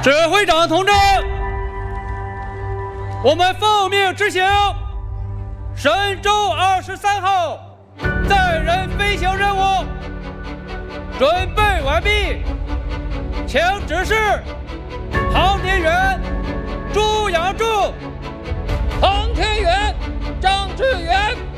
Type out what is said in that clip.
指挥长同志，我们奉命执行神舟23号载人飞行任务，准备完毕，请指示航天员朱杨柱、航天员张志远。